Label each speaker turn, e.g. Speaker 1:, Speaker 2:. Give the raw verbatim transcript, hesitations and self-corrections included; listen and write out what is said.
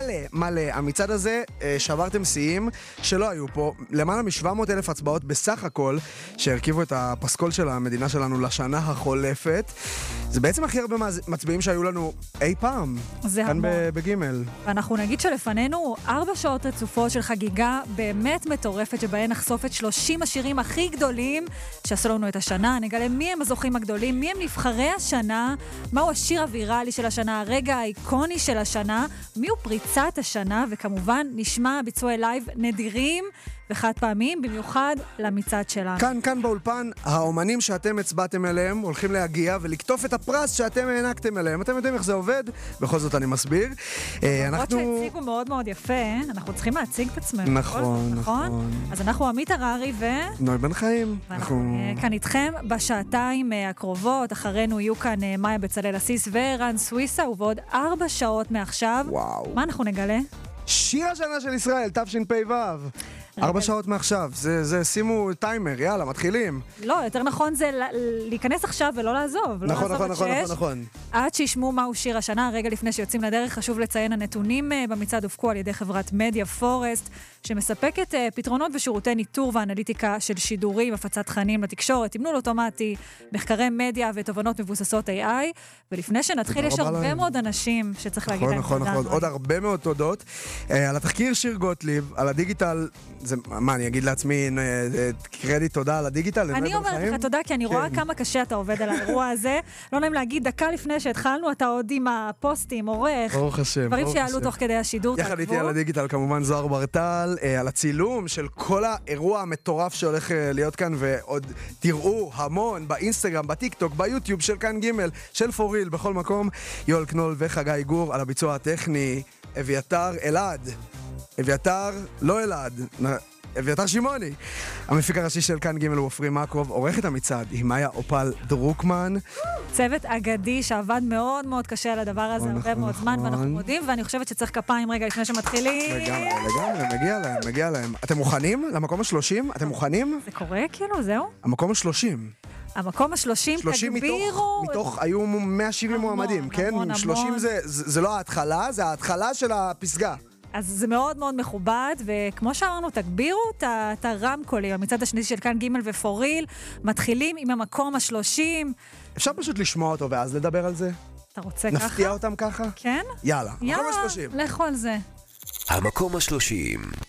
Speaker 1: מלא, מלא. המצעד הזה שברתם שיאים שלא היו פה. למעלה מ-שבע מאות אלף הצבעות בסך הכל, שהרכיבו את הפסקול של המדינה שלנו לשנה החולפת. זה בעצם הכי הרבה מצביעים שהיו לנו אי פעם.
Speaker 2: זה
Speaker 1: כאן
Speaker 2: המון.
Speaker 1: בגימל.
Speaker 2: ואנחנו נגיד שלפנינו ארבע שעות רצופות של חגיגה באמת מטורפת, שבהן נחשוף את שלושים השירים הכי גדולים שעשו לנו את השנה. נגלה מי הם הזוכים הגדולים, מי הם נבחרי השנה, מהו השיר הוויראלי של השנה, הרגע האיקוני של השנה, מי הוא פריצת השנה, וכמובן נשמע ביצועי לייב נדירים וחד פעמים, במיוחד למצעד שלנו.
Speaker 1: כאן, כאן באולפן, האומנים שאתם הצבעתם אליהם הולכים להגיע ולכתוב את הפרס שאתם הענקתם אליהם. אתם יודעים איך זה עובד? בכל זאת אני מסביר.
Speaker 2: למרות שהציגו מאוד מאוד יפה, אנחנו צריכים להציג את עצמנו.
Speaker 1: נכון, נכון.
Speaker 2: אז אנחנו עמית הררי ו...
Speaker 1: נוי בן חיים.
Speaker 2: ואנחנו כאן איתכם בשעתיים הקרובות. אחרינו יהיו כאן מאיה בצלאל אסיס ורן סוויסה, ובעוד ארבע שעות מעכשיו.
Speaker 1: וואו.
Speaker 2: מה אנחנו נגלה?
Speaker 1: שיר השנה של ישראל, תשפ"ו. ארבע שעות מעכשיו, זה, זה, שימו טיימר, יאללה, מתחילים.
Speaker 2: לא, יותר נכון זה להיכנס עכשיו ולא לעזוב.
Speaker 1: נכון, נכון, נכון, נכון, נכון.
Speaker 2: עד שישמעו מהו שיר השנה, רגע לפני שיוצאים לדרך, חשוב לציין הנתונים במצעד הופקו על ידי חברת מדיה פורסט, שמספקת פתרונות ושירותי ניטור ואנליטיקה של שידורים, הפצת תכנים לתקשורת, תמנון אוטומטי, מחקרי מדיה ותובנות מבוססות איי איי, ולפני שנתחיל יש הרבה מאוד אנשים שצריך להגיד להם
Speaker 1: תודה. נכון, נכון, עוד הרבה מאוד תודות. על התחקיר שיר גוטליב, על הדיגיטל, זה, מה, אני אגיד לעצמי קרדיט תודה על הדיגיטל?
Speaker 2: אני אומרת לך תודה, כי אני רואה כמה קשה אתה עובד על האירוע הזה. לא נעים להגיד, דקה לפני שהתחלנו, אתה עוד עם הפוסטים, עורך,
Speaker 1: ברוך השם,
Speaker 2: דברים שיעלו תוך כדי השידור.
Speaker 1: יחד איתי על הדיגיטל, כמובן זוהר ברטל, על הצילום של כל האירוע המטורף שהולך להיות כאן, ועוד תראו המון באינסטגרם, בטיקטוק, ביוטיוב של כאן גימל, של פוריל, בכל מקום. יואל קנול וחגי גור על הביצוע הטכני, אביתר אלעד. אביתר, לא אלעד, אביתר שמעוני. המפיק הראשי של כאן גימל הוא עופרי מקוב, עורכת המצעד היא מאיה אופל דרוקמן.
Speaker 2: צוות אגדי שעבד מאוד מאוד קשה על הדבר הזה הרבה מאוד זמן, ואנחנו מודים, ואני חושבת שצריך כפיים רגע לפני שמתחילים.
Speaker 1: לגמרי, לגמרי, מגיע להם, מגיע להם. אתם מוכנים למקום השלושים? אתם מוכנים?
Speaker 2: זה קורה כאילו, זהו?
Speaker 1: המקום השלושים.
Speaker 2: המקום השלושים, תגבירו.
Speaker 1: מתוך, היו מאה ושבעים מועמדים, כן? שלושים זה לא ההתחלה, זה ההתחלה של הפסגה.
Speaker 2: אז זה מאוד מאוד מכובד, וכמו שאמרנו, תגבירו את הרמקולים, המצעד השני של כאן גימל ופוריל, מתחילים עם המקום השלושים.
Speaker 1: אפשר פשוט לשמוע אותו ואז לדבר על זה?
Speaker 2: אתה רוצה ככה?
Speaker 1: נפתיע אותם ככה?
Speaker 2: כן?
Speaker 1: יאללה,
Speaker 2: יאללה,
Speaker 1: המקום השלושים.
Speaker 2: לכו על זה.
Speaker 3: המקום השלושים.